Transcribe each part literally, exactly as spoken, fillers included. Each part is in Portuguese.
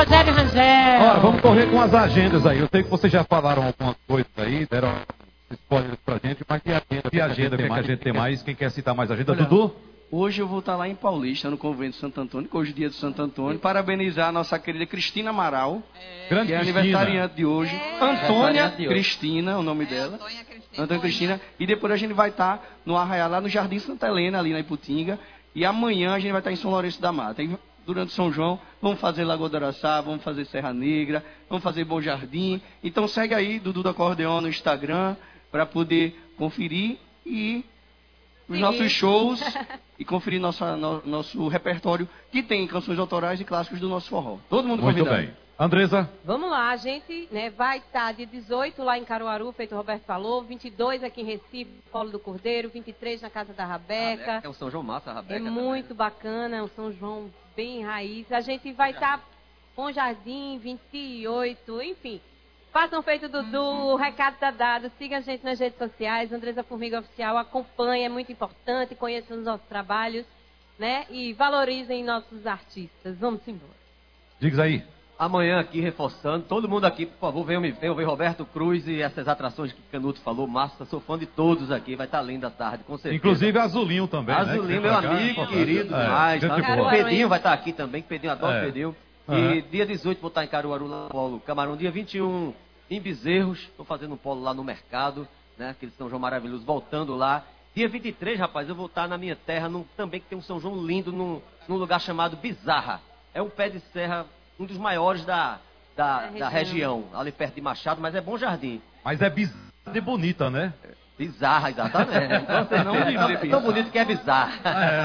Rogério Rangel. Olha, vamos correr com as agendas aí. Eu sei que vocês já falaram algumas coisas aí, deram spoilers pra gente, mas que agenda? Que agenda? Quem que a gente tem mais? Quem quer citar mais agenda? Olha, Dudu? Hoje eu vou estar lá em Paulista, no Convento de Santo Antônio, que hoje é o dia do Santo Antônio, parabenizar a nossa querida Cristina Amaral, É. Grande que é Cristina. aniversariante de hoje. É. Antônia de hoje. Cristina, é o nome É, dela. Antônia Cristina. Antônia Cristina. E depois a gente vai estar no Arraial, lá no Jardim Santa Helena, ali na Iputinga. E amanhã a gente vai estar em São Lourenço da Mata. E durante São João, vamos fazer Lagoa do Araçá, vamos fazer Serra Negra, vamos fazer Bom Jardim. Então segue aí, Dudu do Acordeon, no Instagram, para poder conferir e os Sim. nossos shows e conferir nossa, no, nosso repertório, que tem canções autorais e clássicos do nosso forró. Todo mundo Muito convidado. bem. Andresa? Vamos lá, a gente né, vai estar dia dezoito lá em Caruaru, feito o Roberto falou, vinte e dois aqui em Recife, Polo do Cordeiro, vinte e três na Casa da Rabeca. É um São João massa, a Rabeca. É muito bacana, é um São João bem raiz. A gente vai estar Bom Jardim, vinte e oito, enfim. Façam feito Dudu, o recado tá dado. Siga a gente nas redes sociais, Andresa Formiga Oficial. Acompanhe, é muito importante. Conheçam os nossos trabalhos, né? E valorizem nossos artistas. Vamos embora. Diz aí. Amanhã aqui, reforçando, todo mundo aqui, por favor, venham me ver, eu ver Roberto Cruz e essas atrações que Canuto falou, massa, sou fã de todos aqui, vai estar linda a tarde, com certeza. Inclusive Azulinho também, Azulinho, né? meu amigo, querido é, demais. gente Tá? boa. O Pedrinho vai estar aqui também, que Pedrinho adora É. o Pedrinho. Uhum. E dia dezoito vou estar em Caruaru, lá no Polo Camarão. Dia vinte e um em Bezerros, estou fazendo um polo lá no mercado, né? Aquele São João maravilhoso, voltando lá. Dia vinte e três, rapaz, eu vou estar na minha terra, num, também que tem um São João lindo, num, num lugar chamado Bizarra. É um pé de serra, um dos maiores da, da, Da da região, ali perto de Machado, mas é Bom Jardim. Mas é bizarra de bonita, né? Bizarra, exatamente. Então, não dizer é tão bonito que é bizarra.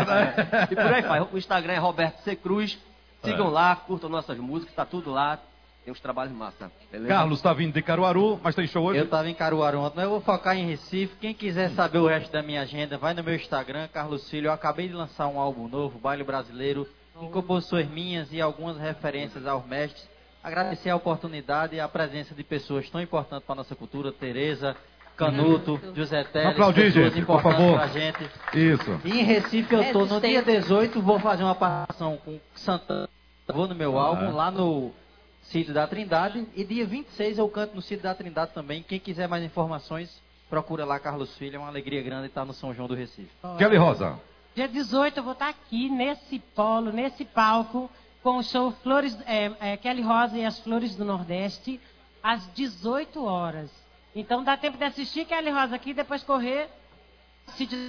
É, E por aí vai. O Instagram é Roberto C. Cruz. Sigam É. lá, curtam nossas músicas, tá tudo lá. Tem uns trabalhos massa. Beleza? Carlos tá vindo de Caruaru, mas tem show hoje? Eu estava em Caruaru ontem, mas eu vou focar em Recife. Quem quiser saber o resto da minha agenda, vai no meu Instagram, Carlos Filho. Eu acabei de lançar um álbum novo, Baile Brasileiro, com composições minhas e algumas referências aos mestres. Agradecer a oportunidade e a presença de pessoas tão importantes para a nossa cultura, Tereza, Canuto, José Teles, Aplaudir, pessoas gente, por importantes favor. pra gente. Isso. E em Recife eu tô no dia Resistência. dezoito, vou fazer uma participação com Santana, vou no meu Ah. álbum, lá no Sítio da Trindade. E dia vinte e seis eu canto no Sítio da Trindade também. Quem quiser mais informações, procura lá Carlos Filho. É uma alegria grande estar no São João do Recife. Kelly Rosa. Dia dezoito eu vou estar aqui nesse polo, nesse palco, com o show Flores, é, é, Kelly Rosa e as Flores do Nordeste, às dezoito horas. Então dá tempo de assistir Kelly Rosa aqui e depois correr.